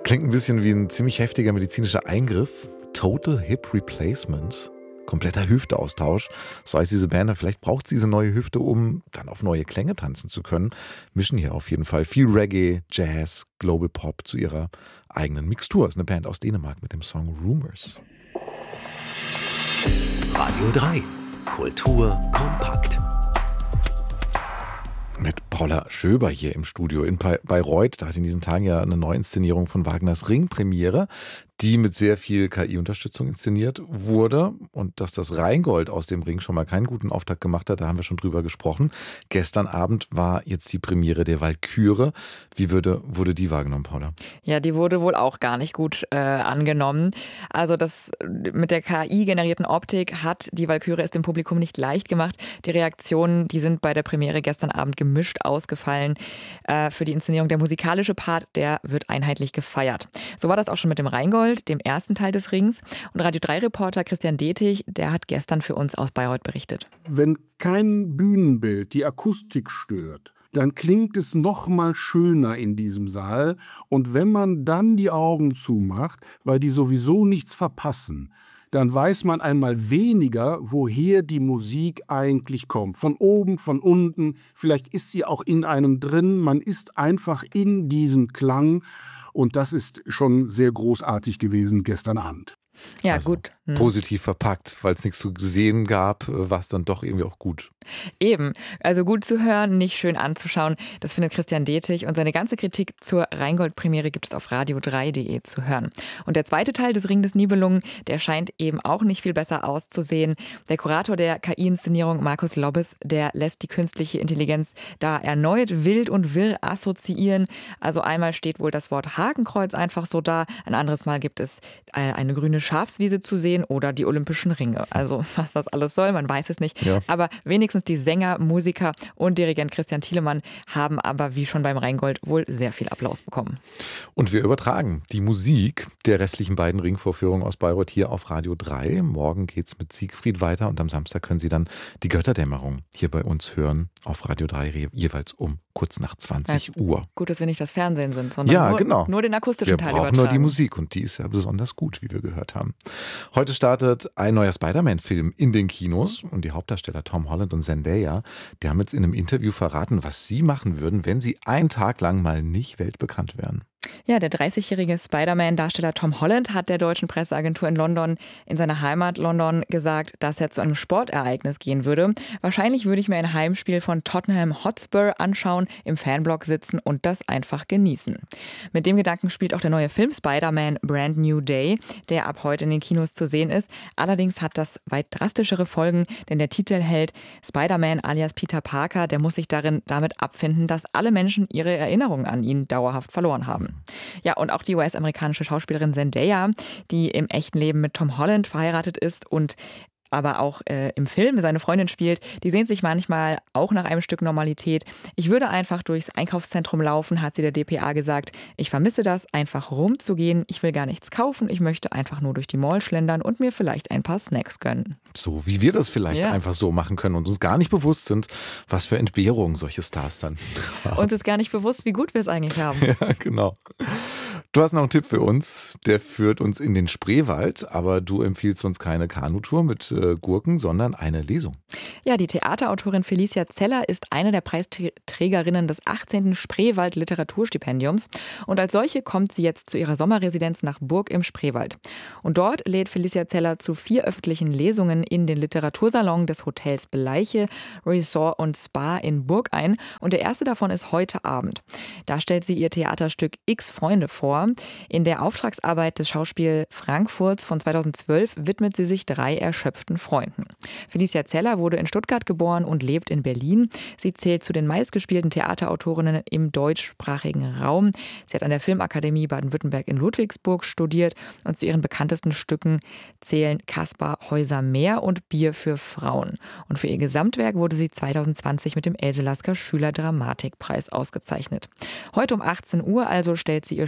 Klingt ein bisschen wie ein ziemlich heftiger medizinischer Eingriff. Total Hip Replacement. Kompletter Hüfteaustausch. So heißt diese Band. Vielleicht braucht sie diese neue Hüfte, um dann auf neue Klänge tanzen zu können. Mischen hier auf jeden Fall viel Reggae, Jazz, Global Pop zu ihrer eigenen Mixtur. Das ist eine Band aus Dänemark mit dem Song Rumors. Radio 3. Kultur kompakt. Mit Paula Schöber hier im Studio in Bayreuth. Da hat in diesen Tagen ja eine Neuinszenierung von Wagners Ring Premiere, die mit sehr viel KI-Unterstützung inszeniert wurde. Und dass das Rheingold aus dem Ring schon mal keinen guten Auftakt gemacht hat, da haben wir schon drüber gesprochen. Gestern Abend war jetzt die Premiere der Walküre. Wie wurde die wahrgenommen, Paula? Ja, die wurde wohl auch gar nicht gut angenommen. Also das mit der KI-generierten Optik hat die Walküre es dem Publikum nicht leicht gemacht. Die Reaktionen, die sind bei der Premiere gestern Abend gemischt ausgefallen. Für die Inszenierung der musikalische Part, der wird einheitlich gefeiert. So war das auch schon mit dem Rheingold, dem ersten Teil des Rings. Und Radio 3-Reporter Christian Detig, der hat gestern für uns aus Bayreuth berichtet. Wenn kein Bühnenbild die Akustik stört, dann klingt es noch mal schöner in diesem Saal. Und wenn man dann die Augen zumacht, weil die sowieso nichts verpassen, dann weiß man einmal weniger, woher die Musik eigentlich kommt. Von oben, von unten, vielleicht ist sie auch in einem drin. Man ist einfach in diesem Klang und das ist schon sehr großartig gewesen gestern Abend. Ja, also gut. Positiv verpackt, weil es nichts zu sehen gab, war es dann doch irgendwie auch gut. Eben, also gut zu hören, nicht schön anzuschauen. Das findet Christian Detig und seine ganze Kritik zur Rheingold-Premiere gibt es auf radio3.de zu hören. Und der zweite Teil des Ring des Nibelungen, der scheint eben auch nicht viel besser auszusehen. Der Kurator der KI-Inszenierung, Markus Lobbes, der lässt die künstliche Intelligenz da erneut wild und wirr assoziieren. Also einmal steht wohl das Wort Hakenkreuz einfach so da, ein anderes Mal gibt es eine grüne Schafswiese zu sehen oder die Olympischen Ringe. Also was das alles soll, man weiß es nicht. Ja. Aber wenigstens die Sänger, Musiker und Dirigent Christian Thielemann haben aber wie schon beim Rheingold wohl sehr viel Applaus bekommen. Und wir übertragen die Musik der restlichen beiden Ringvorführungen aus Bayreuth hier auf Radio 3. Morgen geht's mit Siegfried weiter und am Samstag können Sie dann die Götterdämmerung hier bei uns hören auf Radio 3 jeweils um kurz nach 20 Uhr. Gut, dass wir nicht das Fernsehen sind, sondern nur den akustischen Teil übertragen. Wir brauchen nur die Musik und die ist ja besonders gut, wie wir gehört haben. Heute startet ein neuer Spider-Man-Film in den Kinos und die Hauptdarsteller Tom Holland und Zendaya, die haben jetzt in einem Interview verraten, was sie machen würden, wenn sie einen Tag lang mal nicht weltbekannt wären. Ja, der 30-jährige Spider-Man-Darsteller Tom Holland hat der deutschen Presseagentur in London, in seiner Heimat London, gesagt, dass er zu einem Sportereignis gehen würde. Wahrscheinlich würde ich mir ein Heimspiel von Tottenham Hotspur anschauen, im Fanblock sitzen und das einfach genießen. Mit dem Gedanken spielt auch der neue Film Spider-Man Brand New Day, der ab heute in den Kinos zu sehen ist. Allerdings hat das weit drastischere Folgen, denn der Titelheld Spider-Man alias Peter Parker, der muss sich damit abfinden, dass alle Menschen ihre Erinnerungen an ihn dauerhaft verloren haben. Ja, und auch die US-amerikanische Schauspielerin Zendaya, die im echten Leben mit Tom Holland verheiratet ist und aber auch im Film seine Freundin spielt, die sehnt sich manchmal auch nach einem Stück Normalität. Ich würde einfach durchs Einkaufszentrum laufen, hat sie der dpa gesagt. Ich vermisse das, einfach rumzugehen. Ich will gar nichts kaufen. Ich möchte einfach nur durch die Mall schlendern und mir vielleicht ein paar Snacks gönnen. So wie wir das vielleicht einfach so machen können und uns gar nicht bewusst sind, was für Entbehrungen solche Stars dann haben. Uns ist gar nicht bewusst, wie gut wir es eigentlich haben. Ja, genau. Du hast noch einen Tipp für uns, der führt uns in den Spreewald, aber du empfiehlst uns keine Kanutour mit Gurken, sondern eine Lesung. Ja, die Theaterautorin Felicia Zeller ist eine der Preisträgerinnen des 18. Spreewald Literaturstipendiums und als solche kommt sie jetzt zu ihrer Sommerresidenz nach Burg im Spreewald. Und dort lädt Felicia Zeller zu 4 öffentlichen Lesungen in den Literatursalon des Hotels Beleiche, Resort und Spa in Burg ein und der erste davon ist heute Abend. Da stellt sie ihr Theaterstück X Freunde vor. In der Auftragsarbeit des Schauspiel Frankfurts von 2012 widmet sie sich 3 erschöpften Freunden. Felicia Zeller wurde in Stuttgart geboren und lebt in Berlin. Sie zählt zu den meistgespielten Theaterautorinnen im deutschsprachigen Raum. Sie hat an der Filmakademie Baden-Württemberg in Ludwigsburg studiert und zu ihren bekanntesten Stücken zählen Kaspar Häuser Meer und Bier für Frauen. Und für ihr Gesamtwerk wurde sie 2020 mit dem Else Lasker Schüler Dramatikpreis ausgezeichnet. Heute um 18 Uhr also stellt sie ihr Stück X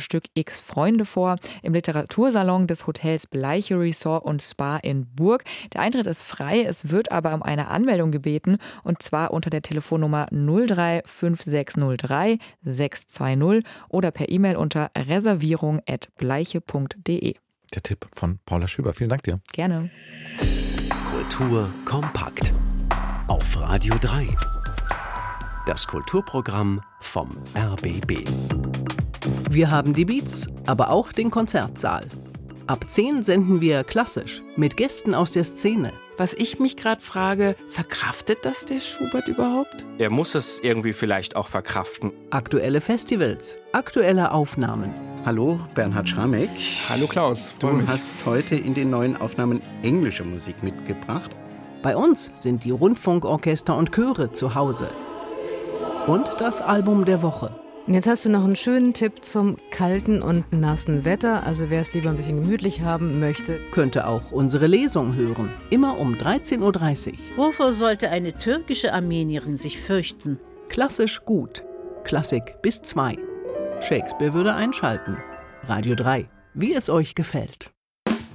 Schubert-X Freunde vor im Literatursalon des Hotels Bleiche Resort und Spa in Burg. Der Eintritt ist frei, es wird aber um eine Anmeldung gebeten und zwar unter der Telefonnummer 035603 620 oder per E-Mail unter reservierung@bleiche.de. Der Tipp von Paula Schöber. Vielen Dank dir. Gerne. Kultur kompakt. Auf Radio 3. Das Kulturprogramm vom RBB. Wir haben die Beats, aber auch den Konzertsaal. Ab 10 senden wir klassisch mit Gästen aus der Szene. Was ich mich gerade frage, verkraftet das der Schubert überhaupt? Er muss es irgendwie vielleicht auch verkraften. Aktuelle Festivals, aktuelle Aufnahmen. Hallo, Bernhard Schramek. Hallo Klaus, Du hast heute in den neuen Aufnahmen englische Musik mitgebracht. Bei uns sind die Rundfunkorchester und Chöre zu Hause. Und das Album der Woche. Und jetzt hast du noch einen schönen Tipp zum kalten und nassen Wetter. Also wer es lieber ein bisschen gemütlich haben möchte. Könnte auch unsere Lesung hören. Immer um 13.30 Uhr. Wovor sollte eine türkische Armenierin sich fürchten? Klassisch gut. Klassik bis 2. Shakespeare würde einschalten. Radio 3. Wie es euch gefällt.